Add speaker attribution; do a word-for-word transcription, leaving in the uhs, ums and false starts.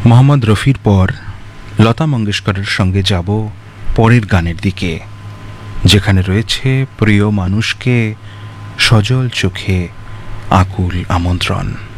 Speaker 1: মোহাম্মদ রফির পর লতা মঙ্গেশকরের সঙ্গে যাব পরের গানের দিকে, যেখানে রয়েছে প্রিয় মানুষকে সজল চোখে আকুল আমন্ত্রণ।